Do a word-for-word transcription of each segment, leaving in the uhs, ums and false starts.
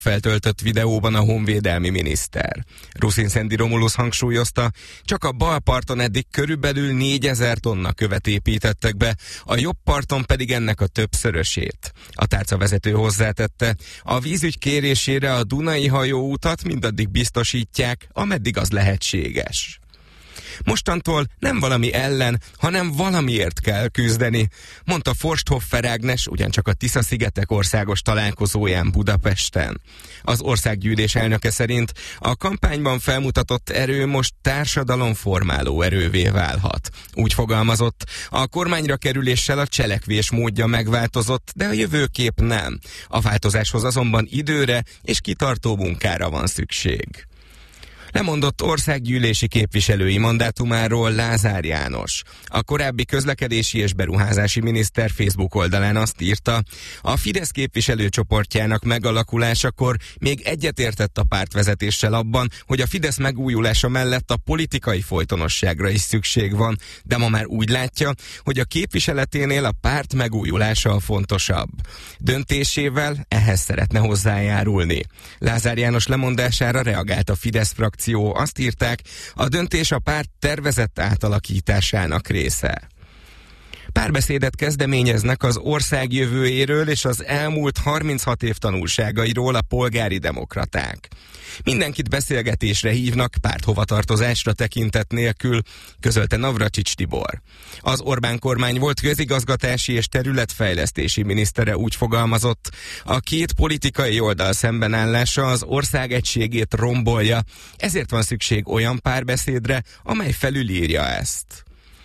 feltöltött videóban a honvédelmi miniszter. Ruszin Szendi Romulus hangsúlyozta, csak a bal parton eddig körülbelül négyezer tonna követ építettek be, a jobb parton pedig ennek a többszörösét. A tárcavezető hozzátette, a vízügy kérésére a Dunai hajóutat mindaddig biztosítják, ameddig az lehetséges. Mostantól nem valami ellen, hanem valamiért kell küzdeni, mondta Forsthoffer Ágnes ugyancsak a Tisza-szigetek országos találkozóján Budapesten. Az országgyűlés elnöke szerint a kampányban felmutatott erő most társadalomformáló erővé válhat. Úgy fogalmazott, a kormányra kerüléssel a cselekvés módja megváltozott, de a jövőkép nem. A változáshoz azonban időre és kitartó munkára van szükség. Lemondott országgyűlési képviselői mandátumáról Lázár János. A korábbi közlekedési és beruházási miniszter Facebook oldalán azt írta, a Fidesz képviselőcsoportjának megalakulásakor még egyetértett a pártvezetéssel abban, hogy a Fidesz megújulása mellett a politikai folytonosságra is szükség van, de ma már úgy látja, hogy a képviseleténél a párt megújulása a fontosabb. Döntésével ehhez szeretne hozzájárulni. Lázár János lemondására reagált a Fidesz frakció. Azt írták, a döntés a párt tervezett átalakításának része. Párbeszédet kezdeményeznek az ország jövőjéről és az elmúlt harminchat év tanulságairól a polgári demokraták. Mindenkit beszélgetésre hívnak, párthovatartozásra tekintet nélkül, közölte Navracsics Tibor. Az Orbán kormány volt közigazgatási és területfejlesztési minisztere úgy fogalmazott, a két politikai oldal szembenállása az ország egységét rombolja, ezért van szükség olyan párbeszédre, amely felülírja ezt.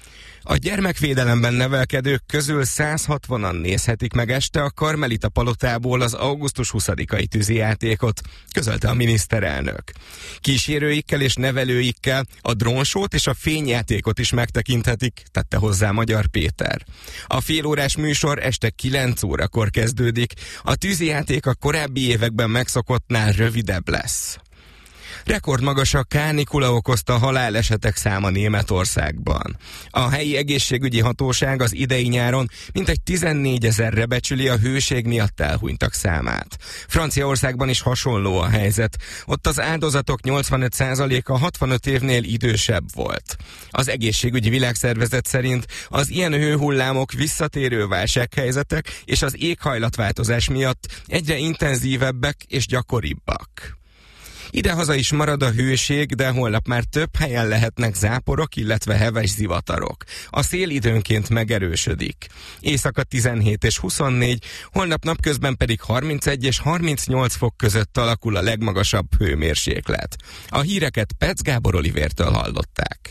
A gyermekvédelemben nevelkedők közül száz hatvanan nézhetik meg este a Karmelita palotából az augusztus huszadikai tűzijátékot, közölte a miniszterelnök. Kísérőikkel és nevelőikkel a drónsót és a fényjátékot is megtekinthetik, tette hozzá Magyar Péter. A félórás műsor este kilenc órakor kezdődik, a tűzijáték a korábbi években megszokottnál rövidebb lesz. Rekordmagas a kánikula okozta halálesetek száma Németországban. A helyi egészségügyi hatóság az idei nyáron mintegy tizennégyezerre becsüli a hőség miatt elhunytak számát. Franciaországban is hasonló a helyzet. Ott az áldozatok nyolcvanöt százaléka hatvanöt évnél idősebb volt. Az egészségügyi világszervezet szerint az ilyen hőhullámok visszatérő válsághelyzetek és az éghajlatváltozás miatt egyre intenzívebbek és gyakoribbak. Idehaza is marad a hőség, de holnap már több helyen lehetnek záporok, illetve heves zivatarok. A szél időnként megerősödik. Éjszaka tizenhét és huszonnégy, holnap napközben pedig harmincegy és harmincnyolc fok között alakul a legmagasabb hőmérséklet. A híreket Pec Gábor Olivértől hallották.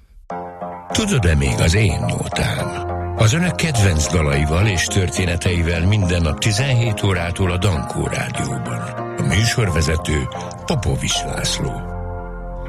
Tudod-e még az én nótám? Az önök kedvenc dalaival és történeteivel minden nap tizenhét órától a Dankó Rádióban. A műsorvezető Popovics László.